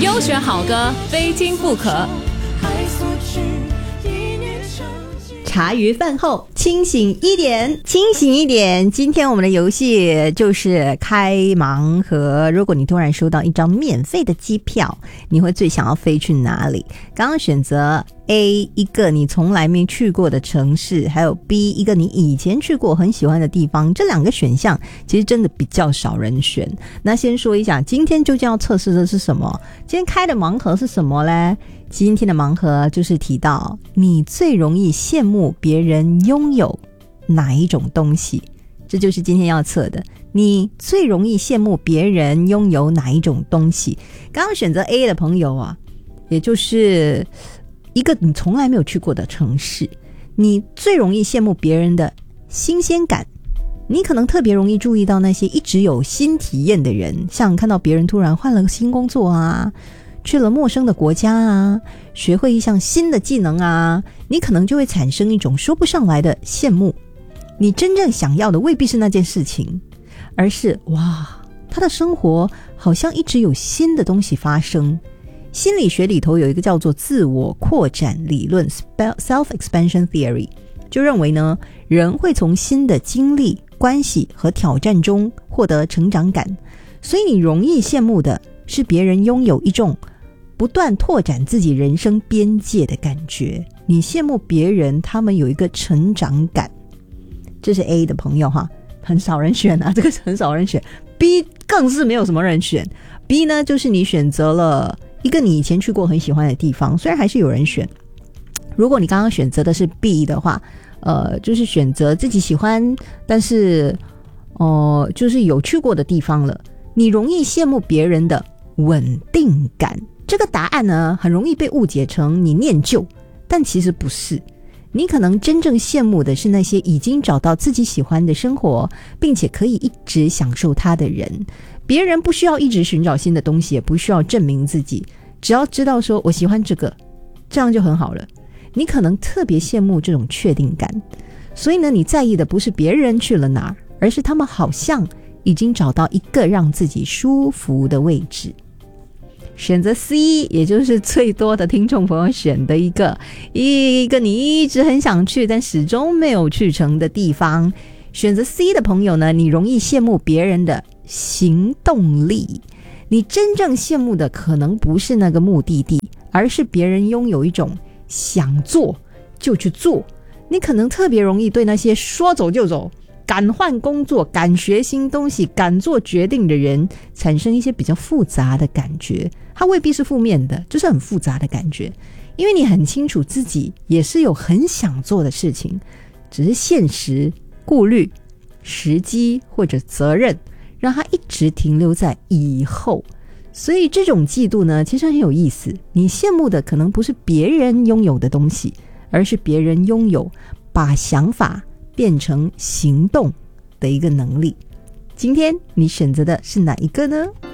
优选好歌非听不可。 茶余饭后清醒一点，清醒一点。今天我们的游戏就是开盲盒，如果你突然收到一张免费的机票，你会最想要飞去哪里？刚刚选择 A 一个你从来没去过的城市，还有 B 一个你以前去过很喜欢的地方，这两个选项其实真的比较少人选。那先说一下今天究竟要测试的是什么，今天开的盲盒是什么嘞？今天的盲盒就是提到你最容易羡慕别人拥有哪一种东西，这就是今天要测的，你最容易羡慕别人拥有哪一种东西。刚刚选择 A 的朋友啊，也就是一个你从来没有去过的城市，你最容易羡慕别人的新鲜感，你可能特别容易注意到那些一直有新体验的人，像看到别人突然换了个新工作啊，去了陌生的国家啊，学会一项新的技能啊，你可能就会产生一种说不上来的羡慕。你真正想要的未必是那件事情，而是哇，他的生活好像一直有新的东西发生。心理学里头有一个叫做自我扩展理论 Self-Expansion Theory， 就认为呢，人会从新的经历、关系和挑战中获得成长感，所以你容易羡慕的是别人拥有一种不断拓展自己人生边界的感觉，你羡慕别人他们有一个成长感。这是 A 的朋友哈，很少人选啊，这个很少人选。 B 更是没有什么人选。 B 呢，就是你选择了一个你以前去过很喜欢的地方，虽然还是有人选。如果你刚刚选择的是 B 的话，就是选择自己喜欢但是就是有去过的地方了，你容易羡慕别人的稳定感。这个答案呢，很容易被误解成你念旧，但其实不是。你可能真正羡慕的是那些已经找到自己喜欢的生活，并且可以一直享受它的人。别人不需要一直寻找新的东西，也不需要证明自己，只要知道说我喜欢这个，这样就很好了。你可能特别羡慕这种确定感，所以呢，你在意的不是别人去了哪儿，而是他们好像已经找到一个让自己舒服的位置。选择 C 也就是最多的听众朋友选的一个你一直很想去但始终没有去成的地方。选择 C 的朋友呢，你容易羡慕别人的行动力，你真正羡慕的可能不是那个目的地，而是别人拥有一种想做就去做。你可能特别容易对那些说走就走、敢换工作、敢学新东西、敢做决定的人产生一些比较复杂的感觉。它未必是负面的，就是很复杂的感觉，因为你很清楚自己也是有很想做的事情，只是现实、顾虑、时机或者责任让它一直停留在以后。所以这种嫉妒呢，其实很有意思，你羡慕的可能不是别人拥有的东西，而是别人拥有把想法变成行动的一个能力。今天你选择的是哪一个呢？